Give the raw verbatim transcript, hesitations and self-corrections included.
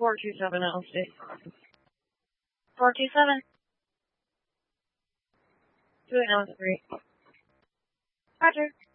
four two seven L C. four two seven. two eight nine three. Roger.